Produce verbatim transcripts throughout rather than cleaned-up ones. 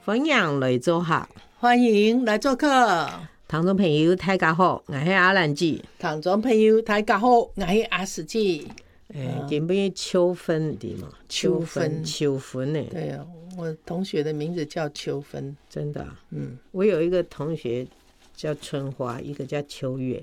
分享来做客， 欢迎来做客。 听众朋友大家好，我是阿兰姐。 听众朋友大家好，我是阿史姐。 哎，今边秋分的嘛，秋分秋分呢？ 对啊，我同学的名字叫秋分， 真的、啊。 嗯， 我有一个同学叫春花，一个叫秋月。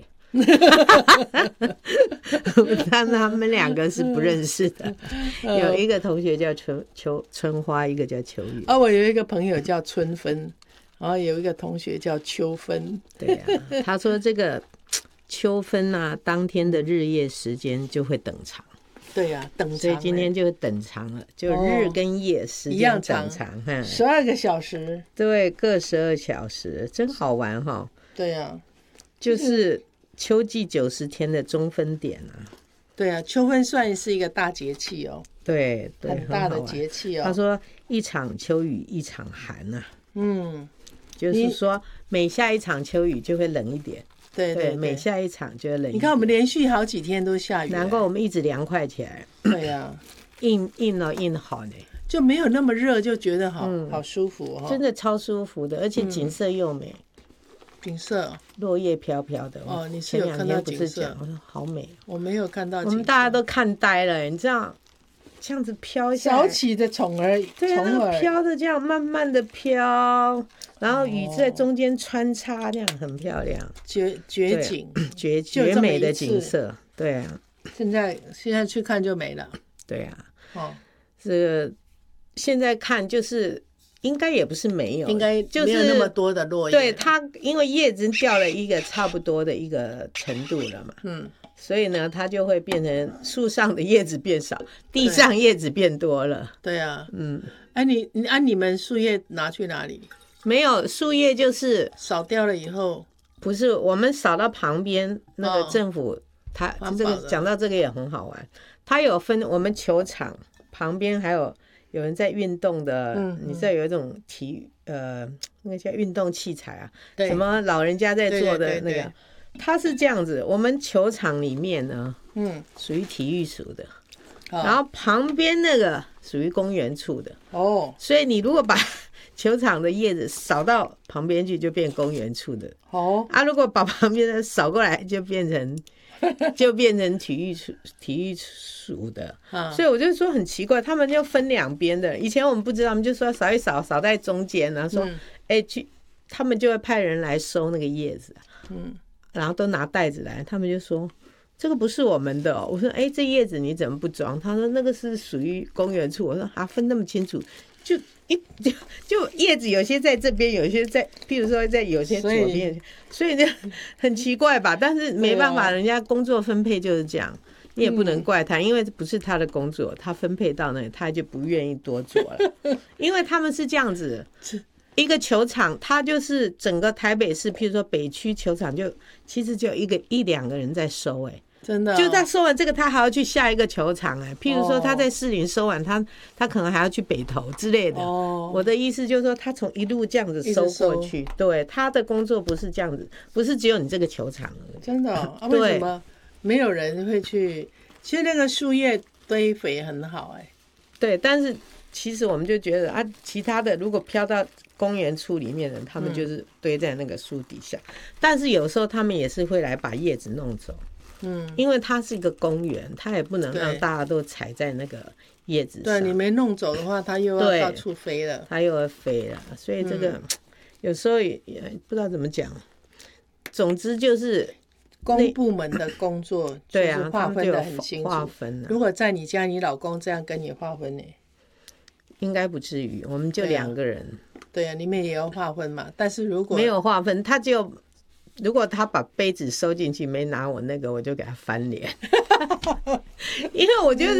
但他们两个是不认识的。有一个同学叫春秋春花，一个叫秋月。 啊，我有一个朋友叫春分，然后有一个同学叫秋分。 对啊，他说这个秋分啊，当天的日夜时间就会等长。 对啊，等长， 所以今天就等长了，就日跟夜时间等长， 十二个小时， 对，各十二小时，真好玩哈。 对啊， 就是秋季九十天的中分点啊。 对啊，秋分算是一个大节气哦， 对对， 很大的节气哦。 他说一场秋雨一场寒啊， 嗯， 就是说每下一场秋雨就会冷一点。 对 对, 对，每下一场就会冷一点。 你看我们连续好几天都下雨， 难怪我们一直凉快起来。 对啊， 硬硬了硬好呢， 就没有那么热，就觉得好、嗯、好舒服哦， 真的超舒服的，而且景色又美。嗯、 景色， 落叶飘飘的。 哦，你是有看到景色？ 我说好美， 我没有看到景色。 我们大家都看呆了，你知道，这样子飘下来， 小起的虫儿， 对啊，飘的这样慢慢的飘，然后雨在中间穿插，这样很漂亮， 绝绝景， 绝绝美的景色。对啊， 现在现在去看就没了。 对啊， 哦， 这个现在看就是应该也不是没有， 应该没有那么多的落叶。 对，它因为叶子掉了一个差不多的一个程度了嘛，嗯，所以呢，它就会变成树上的叶子变少，地上叶子变多了。 对啊，嗯，哎、啊，你你按、啊、你们树叶拿去哪里？ 没有，树叶就是扫掉了以后， 不是我们扫到旁边那个政府，哦、他这个讲到这个也很好玩，他有分我们球场旁边还有有人在运动的，嗯、你知道有一种体育呃那个叫运动器材啊，什么老人家在做的那个，对对对对，他是这样子，我们球场里面呢，嗯，属于体育署的。哦、然后旁边那个属于公园处的哦，所以你如果把球场的叶子扫到旁边去，就变公园处的哦。啊，如果把旁边的扫过来，就变成就变成体育署体育署的。啊、所以我就说很奇怪，他们就分两边的。以前我们不知道，我们就说扫一扫，扫在中间，然后说，哎、嗯，去，他们就会派人来收那个叶子，嗯，然后都拿袋子来，他们就说。这个不是我们的、哦，我说，哎，这叶子你怎么不装？他说那个是属于公园处。我说啊，分那么清楚，就一就就叶子有些在这边，有些在，譬如说在有些左边，所以就很奇怪吧？但是没办法，人家工作分配就是这样，你也不能怪他，因为不是他的工作，他分配到那里，他就不愿意多做了，因为他们是这样子。一个球场，它就是整个台北市，譬如说北区球场就，就其实就一个一两个人在收、欸，哎， 真的、哦， 就在收完这个，他还要去下一个球场、欸，哎，譬如說他在士林收完，他他可能還要去北投之類的。哦，我的意思就是說，他從一路這樣子收過去，對，他的工作不是這樣子，不是只有你這個球場而已。 真的、哦，啊、為什麼沒有人會去？其實那個樹葉堆肥很好、欸，哎， 對，但是其實我們就覺得啊，其他的如果飄到公園處裡面的人，他們就是堆在那個樹底下、嗯，但是有時候他們也是會來把葉子弄走。嗯，因為它是一個公園，它也不能讓大家都踩在那個葉子上。 對，你沒弄走的話，它又要到處飛了。 它又要飛了，所以這個、嗯、有時候也不知道怎麼講。總之就是公部門的工作就是劃分得很清楚。 劃分了。 如果在你家，你老公這樣跟你劃分呢？ 應該不至於，我們就兩個人。 對啊，你們也要劃分嘛。但是如果沒有劃分，他就。如果他把杯子收進去沒拿我那個，我就給他翻臉，因為我覺得